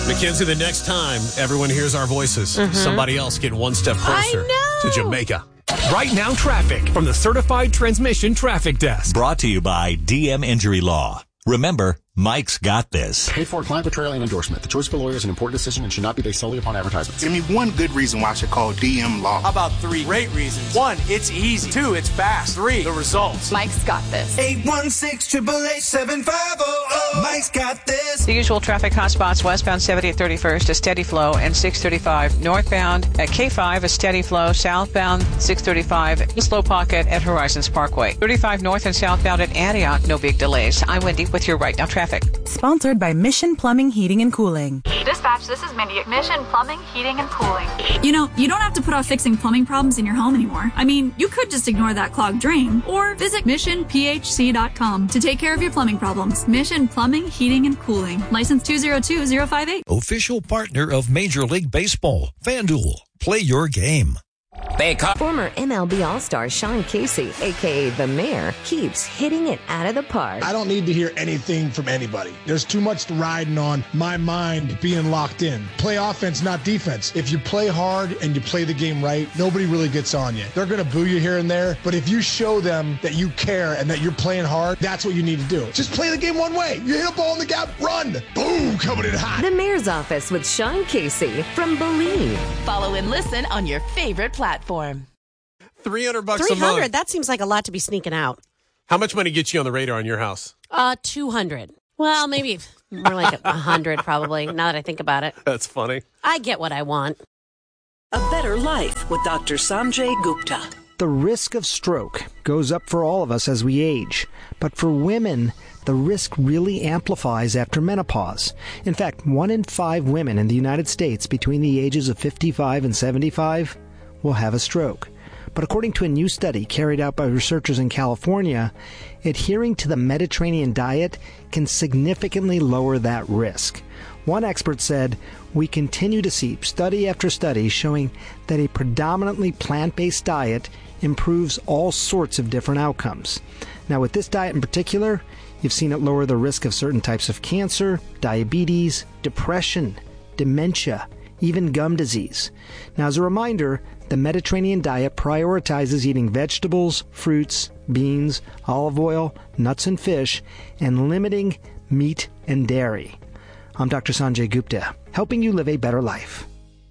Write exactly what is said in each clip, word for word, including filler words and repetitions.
Mackenzie, the next time everyone hears our voices, mm-hmm. somebody else getting one step closer to Jamaica. Right Now Traffic from the Certified Transmission Traffic Desk. Brought to you by D M Injury Law. Remember, Mike's got this. Paid for client betrayal and endorsement. The choice of a lawyer is an important decision and should not be based solely upon advertisements. Give me one good reason why I should call D M Law. How about three great reasons? One, it's easy. Two, it's fast. Three, the results. Mike's got this. eight one six, eight eight eight, seven five zero zero. Mike's got this. The usual traffic hotspots westbound seventieth thirty-first, a steady flow, and six thirty-five northbound at K five, a steady flow, southbound six thirty-five, a slow pocket at Horizons Parkway. thirty-five north and southbound at Antioch, no big delays. I'm Wendy with your Right Now Traffic. Sponsored by Mission Plumbing, Heating, and Cooling. Dispatch, this is Mindy at Mission Plumbing, Heating, and Cooling. You know, you don't have to put off fixing plumbing problems in your home anymore. I mean, you could just ignore that clogged drain or visit mission p h c dot com to take care of your plumbing problems. Mission Plumbing, Heating, and Cooling. License two zero two zero five eight. Official partner of Major League Baseball, FanDuel. Play your game. Former M L B All-Star Sean Casey, a k a. The Mayor, keeps hitting it out of the park. I don't need to hear anything from anybody. There's too much riding on my mind being locked in. Play offense, not defense. If you play hard and you play the game right, nobody really gets on you. They're going to boo you here and there, but if you show them that you care and that you're playing hard, that's what you need to do. Just play the game one way. You hit a ball in the gap, run. Boom, coming in hot. The Mayor's Office with Sean Casey from Believe. Follow and listen on your favorite platform. three hundred bucks three hundred, a month. that seems like a lot to be sneaking out. How much money gets you on the radar on your house? Uh, two hundred. Well, maybe more like a hundred probably, now that I think about it. That's funny. I get what I want. A better life with Doctor Sanjay Gupta. The risk of stroke goes up for all of us as we age, but for women, the risk really amplifies after menopause. In fact, one in five women in the United States between the ages of fifty-five and seventy-five will have a stroke. But according to a new study carried out by researchers in California, adhering to the Mediterranean diet can significantly lower that risk. One expert said, "We continue to see study after study showing that a predominantly plant-based diet improves all sorts of different outcomes." Now, with this diet in particular, you've seen it lower the risk of certain types of cancer, diabetes, depression, dementia, even gum disease. Now, as a reminder, the Mediterranean diet prioritizes eating vegetables, fruits, beans, olive oil, nuts and fish, and limiting meat and dairy. I'm Doctor Sanjay Gupta, helping you live a better life.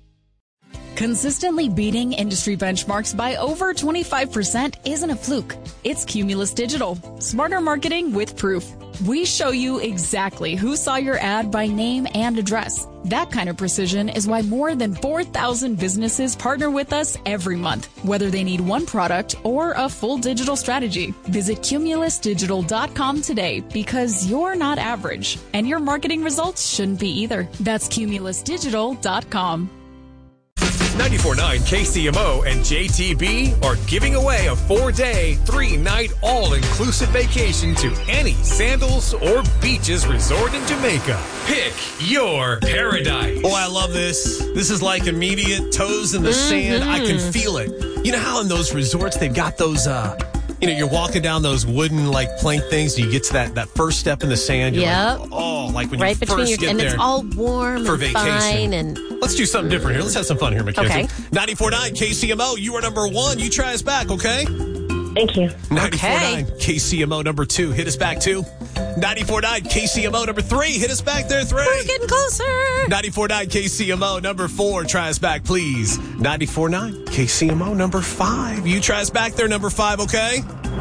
Consistently beating industry benchmarks by over twenty-five percent isn't a fluke. It's Cumulus Digital. Smarter marketing with proof. We show you exactly who saw your ad by name and address. That kind of precision is why more than four thousand businesses partner with us every month, whether they need one product or a full digital strategy. Visit cumulus digital dot com today because you're not average, and your marketing results shouldn't be either. That's cumulus digital dot com. ninety-four point nine K C M O and J T B are giving away a four-day, three-night, all-inclusive vacation to any Sandals or Beaches resort in Jamaica. Pick your paradise. Oh, I love this. This is like immediate toes in the mm-hmm. sand. I can feel it. You know how in those resorts they've got those, uh, you know, you're walking down those wooden, like, plank things, and you get to that, that first step in the sand. You're yep. like, oh, like when right you between first your, get and there. And it's all warm for and vacation. fine. And let's do something different here. Let's have some fun here, Mackenzie. Okay. ninety-four point nine K C M O, you are number one. You try us back, okay? Thank you. ninety-four point nine okay. K C M O number two. Hit us back, two. ninety-four point nine K C M O number three. Hit us back there, three. We're getting closer. ninety-four point nine K C M O number four. Try us back, please. ninety-four point nine K C M O number five. You try us back there, number five, okay?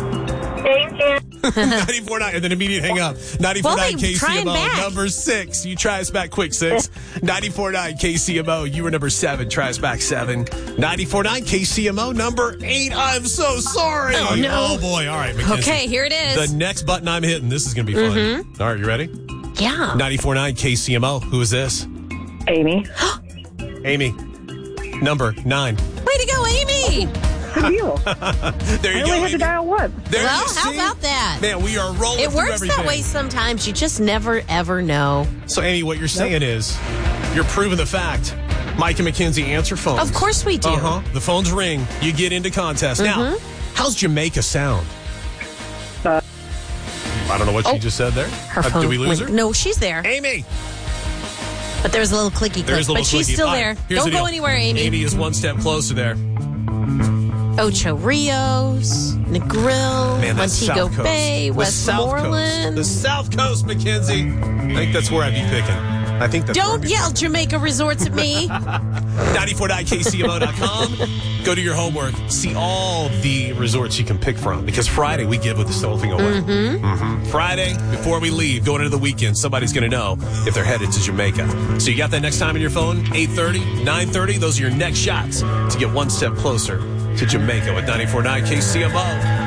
Thank you. ninety-four point nine, and then immediate hang up. ninety-four point nine well, K C M O, back. number six. You try us back quick, six. ninety-four point nine K C M O, you were number seven. Try us back, seven. ninety-four point nine K C M O, number eight. I'm so sorry. Oh, no. Oh, boy. All right, Mackenzie. Okay, here it is. The next button I'm hitting, this is going to be fun. Mm-hmm. All right, you ready? Yeah. ninety-four point nine K C M O, who is this? Amy. Amy, number nine. Way to go, Amy. Good deal. There you I go. only had to dial one. There well, you how see? about that? Man, we are rolling It through works everything. that way sometimes. You just never, ever know. So, Amy, what you're saying nope. is you're proving the fact. Mike and Mackenzie answer phones. Of course we do. Uh-huh. The phones ring. You get into contest. Mm-hmm. Now, how's Jamaica sound? Uh, I don't know what oh, she just said there. Her uh, phone did we lose went, her? No, she's there. Amy. But there's a little clicky click. But she's clicky. still All there. right, here's Don't the go deal. anywhere, Amy. Amy is one step closer there. Ocho Rios, Negril, Man, that's Montego South Coast. Bay, The South Coast. Westmoreland. The South Coast, Mackenzie. I think that's where I'd be picking. I think that's Don't yell Jamaica Resorts at me. ninety-four point nine K C M O dot com. Go do your homework. See all the resorts you can pick from. Because Friday, we give this whole thing away. Mm-hmm. Mm-hmm. Friday, before we leave, going into the weekend, somebody's going to know if they're headed to Jamaica. So you got that next time on your phone? eight thirty, nine thirty. Those are your next shots to get one step closer to Jamaica with ninety-four point nine K C M O.